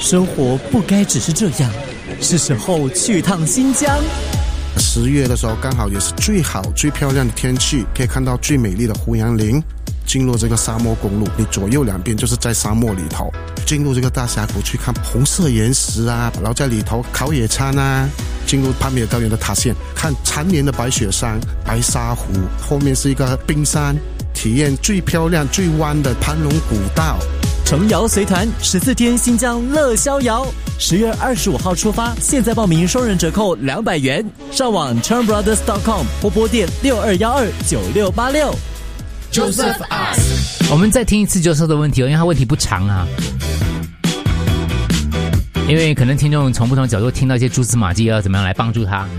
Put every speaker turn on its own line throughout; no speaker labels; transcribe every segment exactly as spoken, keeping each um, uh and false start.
生活不该只是这样，是时候去趟新疆。
十月的时候刚好也是最好最漂亮的天气，可以看到最美丽的胡杨林。进入这个沙漠公路，你左右两边就是在沙漠里头，进入这个大峡谷去看红色岩石啊，然后在里头烤野餐啊，进入帕米尔高原的塔县，看缠绵的白雪山、白沙湖，后面是一个冰山，体验最漂亮最弯的盘龙古道。
程瑶随团十四天新疆乐逍遥，十月二十五号出发，现在报名双人折扣两百元，上网 churn brothers dot com 或拨电六二一二九六八六。
Joseph Ask，
我们再听一次 Joseph 的问题哦，因为他问题不长啊，因为可能听众从不同角度听到一些蛛丝马迹，要怎么样来帮助他。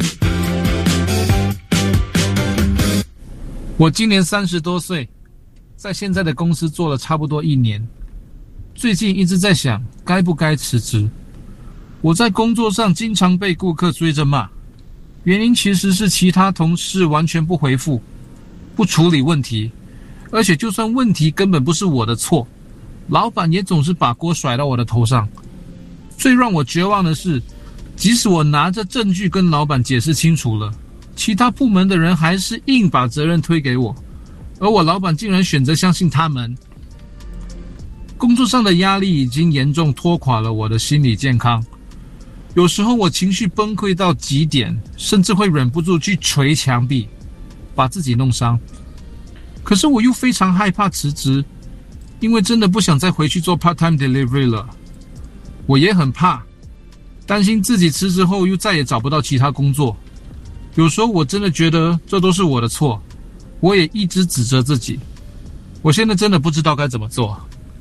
我今年三十多岁，在现在的公司做了差不多一年，最近一直在想该不该辞职。我在工作上经常被顾客追着骂，原因其实是其他同事完全不回复，不处理问题，而且就算问题根本不是我的错，老板也总是把锅甩到我的头上。最让我绝望的是，即使我拿着证据跟老板解释清楚了，其他部门的人还是硬把责任推给我，而我老板竟然选择相信他们。工作上的压力已经严重拖垮了我的心理健康，有时候我情绪崩溃到极点，甚至会忍不住去捶墙壁，把自己弄伤。可是我又非常害怕辞职，因为真的不想再回去做 part-time delivery 了。我也很怕，担心自己辞职后又再也找不到其他工作。有时候我真的觉得这都是我的错，我也一直指责自己。我现在真的不知道该怎么做。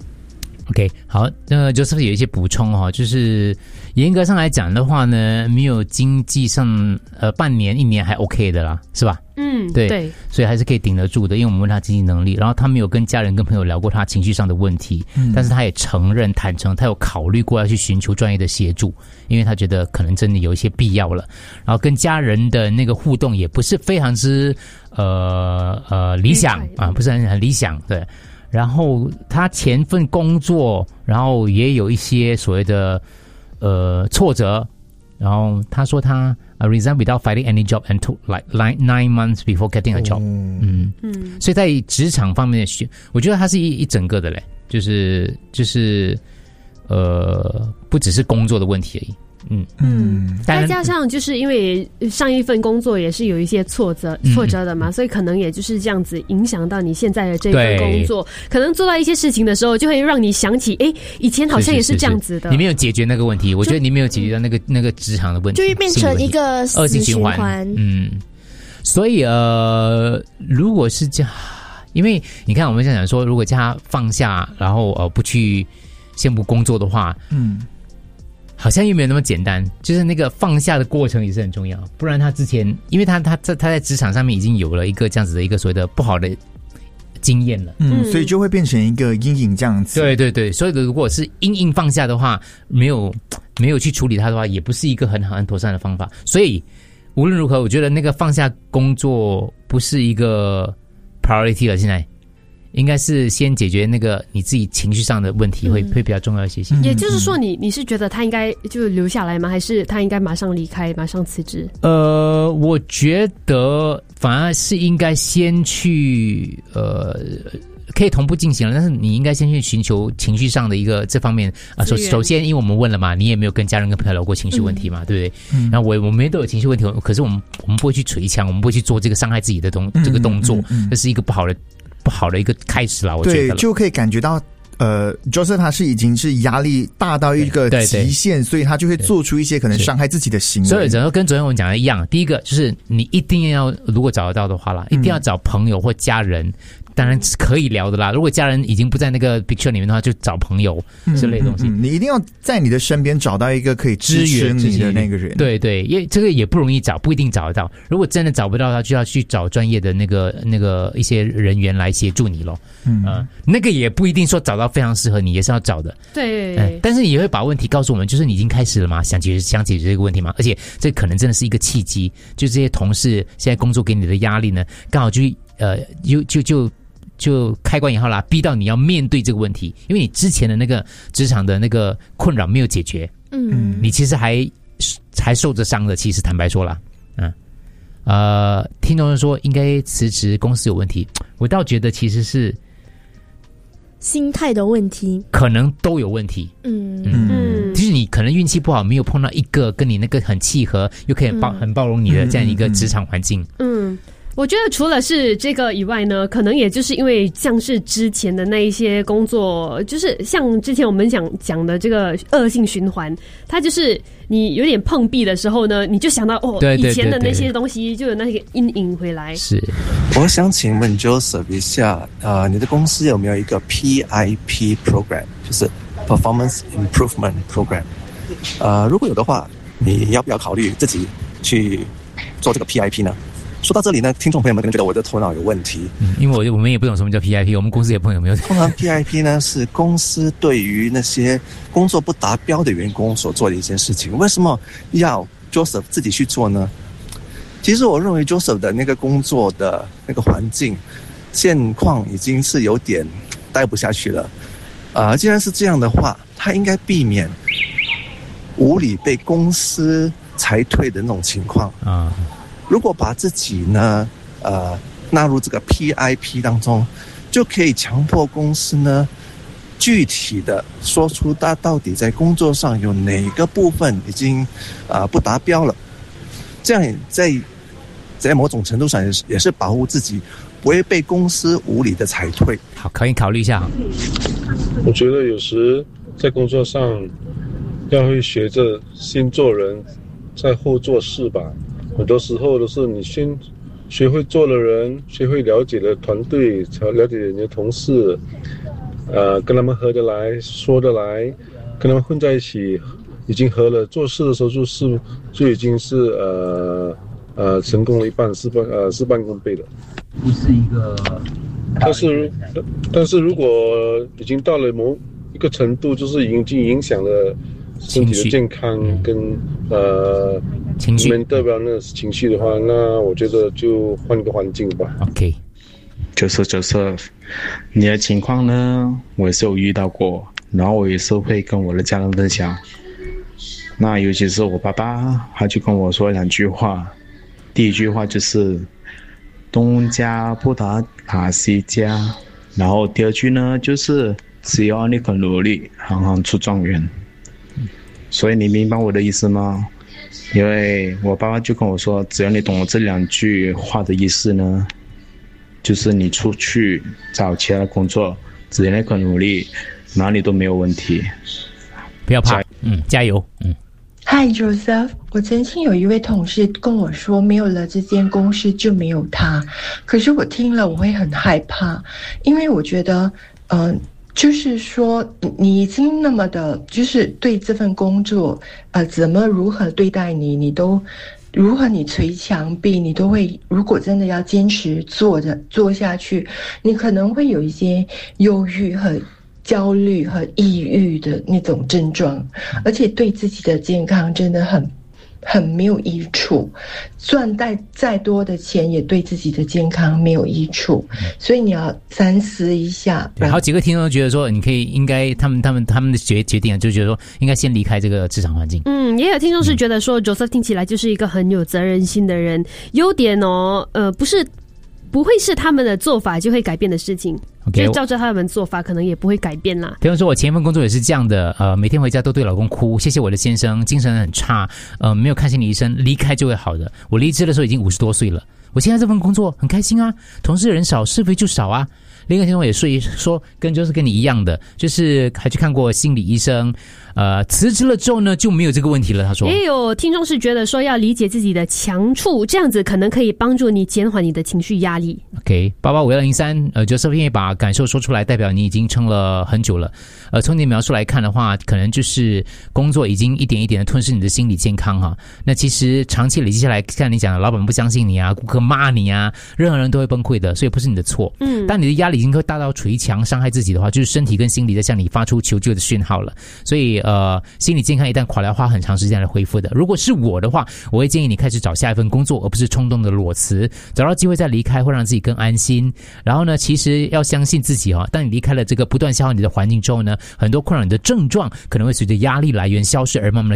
OK， 好，那 Joseph 有一些补充哈、哦，就是严格上来讲的话呢，没有经济上呃半年一年还 OK 的啦，是吧？
嗯，
对，
对，
所以还是可以顶得住的，因为我们问他经济能力，然后他没有跟家人跟朋友聊过他情绪上的问题，嗯、但是他也承认坦诚，他有考虑过要去寻求专业的协助，因为他觉得可能真的有一些必要了。然后跟家人的那个互动也不是非常之呃呃理想啊，不是很很理想，对。然后他前份工作，然后也有一些所谓的呃挫折，然后他说他、uh, resigned without finding any job and took like nine nine months before getting a job。嗯嗯，所以在职场方面的选，我觉得他是一一整个的嘞，就是就是呃不只是工作的问题而已。嗯嗯，
再加上就是因为上一份工作也是有一些挫折挫折的嘛、嗯，所以可能也就是这样子影响到你现在的这份工作，可能做到一些事情的时候，就会让你想起，哎，以前好像也是这样子的。是是是是你
没有解决那个问题，我觉得你没有解决到那个那个职场的问题，
就会变成一个
恶性循环。嗯，所以呃，如果是这样，因为你看我们在讲说，如果叫他放下，然后呃不去先不工作的话，嗯。好像又没有那么简单，就是那个放下的过程也是很重要，不然他之前，因为他他他他在职场上面已经有了一个这样子的一个所谓的不好的经验了，
嗯，所以就会变成一个阴影这样子。
对对对，所以如果是硬硬放下的话，没有没有去处理它的话，也不是一个很好很妥善的方法。所以无论如何，我觉得那个放下工作不是一个 priority 了，现在。应该是先解决那个你自己情绪上的问题会，会、嗯、会比较重要一些。
也就是说你，你你是觉得他应该就留下来吗？还是他应该马上离开，马上辞职？
呃，我觉得反而是应该先去呃，可以同步进行了，但是你应该先去寻求情绪上的一个这方面啊。首首先，因为我们问了嘛，你也没有跟家人跟朋友聊过情绪问题嘛，嗯、对不对？嗯、然后我我们都有情绪问题，可是我们我们不会去捶墙，我们不会去做这个伤害自己的动、嗯、这个动作，这、嗯嗯、是一个不好的。不好的一个开始啦，我觉得
对，就可以感觉到，呃 ，Joseph 他是已经是压力大到一个极限，所以他就会做出一些可能伤害自己的行为。
所以，然后跟昨天我们讲的一样，第一个就是你一定要，如果找得到的话啦，一定要找朋友或家人。当然可以聊的啦，如果家人已经不在那个 picture 里面的话，就找朋友之类的东西、
嗯嗯嗯、你一定要在你的身边找到一个可以支持你的那个人。
对对，因为这个也不容易找，不一定找得到。如果真的找不到他，就要去找专业的那个那个一些人员来协助你咯。嗯、呃，那个也不一定说找到非常适合你，也是要找的。
对、
呃、但是你也会把问题告诉我们，就是你已经开始了嘛，想解决想解决这个问题嘛，而且这可能真的是一个契机，就这些同事现在工作给你的压力呢，刚好就呃就就就就开关以后啦，逼到你要面对这个问题，因为你之前的那个职场的那个困扰没有解决，嗯，你其实还还受着伤的。其实坦白说啦，嗯，呃，听众说应该辞职，公司有问题，我倒觉得其实是
心态的问题，
可能都有问题。嗯嗯，就是你可能运气不好，没有碰到一个跟你那个很契合又可以包、嗯、很包容你的这样一个职场环境。
嗯。我觉得除了是这个以外呢，可能也就是因为像是之前的那一些工作，就是像之前我们讲讲的这个恶性循环，它就是你有点碰壁的时候呢，你就想到哦，
对对对对
以前的那些东西就有那个阴影回来。
是，
我想请问 Joseph 一下，呃，你的公司有没有一个 P I P program， 就是 Performance Improvement Program？ 呃，如果有的话，你要不要考虑自己去做这个 P I P 呢？说到这里呢，听众朋友们可能觉得我的头脑有问题，
嗯，因为我我们也不懂什么叫 P I P， 我们公司也不懂有没有。
通常 P I P 呢是公司对于那些工作不达标的员工所做的一件事情。为什么要 Joseph 自己去做呢？其实我认为 Joseph 的那个工作的那个环境现况已经是有点待不下去了。呃，既然是这样的话，他应该避免无理被公司裁退的那种情况啊。如果把自己呢，呃，纳入这个 P I P 当中，就可以强迫公司呢，具体的说出他到底在工作上有哪个部分已经啊、呃、不达标了，这样在在某种程度上也是也是保护自己不会被公司无理的裁退。
好，可以考虑一下。
我觉得有时在工作上要会学着先做人，再后做事吧。很多时候都是你先学会做的人，学会了解的团队，才了解你的同事，呃，跟他们合得来，说得来，跟他们混在一起，已经合了，做事的时候就是就已经是呃呃成功了一半，事半呃事半功倍的。
不是一个，
但是但是如果已经到了某一个程度，就是已经影响了身体的健康跟呃。
情绪，
你们代表那情绪的话，那我觉得就换个环境吧。
OK，
就是就是，你的情况呢，我也是有遇到过，然后我也是会跟我的家人分享。那尤其是我爸爸，他就跟我说两句话，第一句话就是东家不打打西家，然后第二句呢就是只要你肯努力，行行出状元。所以你明白我的意思吗？因为我爸爸就跟我说，只要你懂了这两句话的意思呢，就是你出去找其他的工作，只要你肯努力，哪里都没有问题。
不要怕，嗯，加油，嗯。
Hi Joseph， 我曾经有一位同事跟我说，没有了这间公司就没有他。可是我听了我会很害怕，因为我觉得，嗯、呃。就是说你已经那么的就是对这份工作呃怎么如何对待你，你都如何你捶墙壁，你都会，如果真的要坚持做着做下去，你可能会有一些忧郁和焦虑和抑郁的那种症状，而且对自己的健康真的很很没有益处，赚再再多的钱也对自己的健康没有益处，所以你要三思一下。
对，好几个听众都觉得说，你可以应该他们他们他们的决决定就觉得说，应该先离开这个职场环境。
嗯，也有听众是觉得说、嗯、Joseph 听起来就是一个很有责任心的人，优点哦，呃，不是不会是他们的做法就会改变的事情。Okay, 就照着他们做法，可能也不会改变啦。
比如说，我前一份工作也是这样的，呃，每天回家都对老公哭，谢谢我的先生，精神很差，呃，没有看心理医生，离开就会好的。我离职的时候已经五十多岁了，我现在这份工作很开心啊，同事人少，是非就少啊。另一个听众也说说，跟就是跟你一样的，就是还去看过心理医生，呃，辞职了之后呢就没有这个问题了。他说，
也有听众是觉得说要理解自己的强处，这样子可能可以帮助你减缓你的情绪压力。
OK， 八八五幺零三，呃 ，Joseph 愿意把感受说出来，代表你已经撑了很久了。呃，从你的描述来看的话，可能就是工作已经一点一点的吞噬你的心理健康哈。那其实长期累积下来，像你讲的，老板不相信你啊，顾客骂你啊，任何人都会崩溃的，所以不是你的错。嗯，当你的压力力已经会大到捶墙伤害自己的话，就是身体跟心理在向你发出求救的讯号了。所以呃，心理健康一旦垮了，要花很长时间来恢复的。如果是我的话，我会建议你开始找下一份工作，而不是冲动的裸辞，找到机会再离开，会让自己更安心。然后呢，其实要相信自己哈、哦，当你离开了这个不断消耗你的环境之后呢，很多困扰你的症状可能会随着压力来源消失而慢慢的